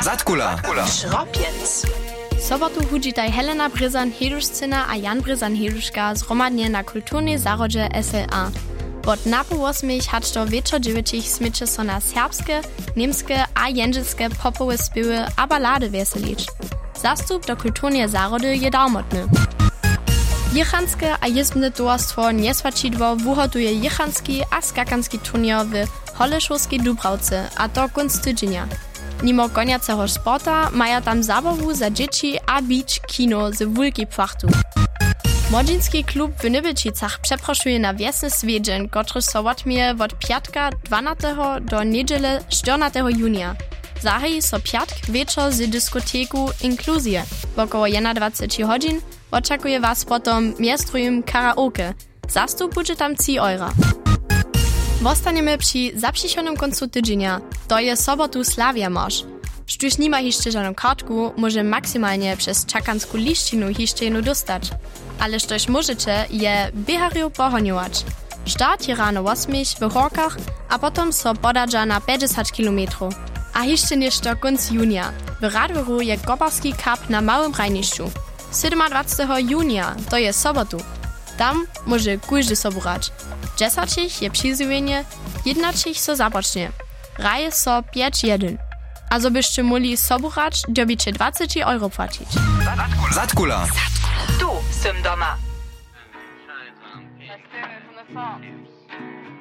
Zatkula. Schropiec. Sobotu hudžitaj Helena Bryzan-Hedušcina a Jan Bryzan-Heduška zhromadnie na kulturnej zarodze SLA. Od napu 8 hač do wieczor 9 smycze so na serbskie, niemskie a jędrzelskie popowe spiewy a balady weselić. Zastup do kulturnej zarody je darmotny. Jichanskie a jezbne towarstwo Niesłačidło wuhotuje jichanski a skakanski turnier w Holešovskej Dubravce, a to konc tydzienia. Mimo koniaceho sporta maja tam zabawu za dzieci a beach kino z wulki płachtu. Młodzieński klub w Nybyčicach przeproszuje na wiesny swiedzień, który so odmije od piatka 12 do niedziele 14 junia. Zahají so piatk wieczor z dyskoteku Inkluzje. Wokoło 21 godzin oczekuje was potom miestrujem karaoke. Zastup będzie tam 3 euro. Wostaniemy przy zaprzysionym końcu tydzienia. To jest sobotu Slavia Marsz. Sztuż nie ma jeszcze żadną kartku, może maksymalnie przez czakanską liścinu jeszcze jedną dostać. Ale sztoś możecie je biehario pohoniować. Start je rano 8 w Horkach, a potom so podadża na 50 km. A jeszcze nieszto końc junia. W Radworu je Koparski Cup na Małym Rajniszczu. 27 junia, to jest sobotu. Tam może każdy soborać. 10 je przyzwienie, 11 so zapocznie. Raje so 5-1. A zo byście mogli soborać, dobicie 20 euro płacić. Zatkula. Tu, sym doma.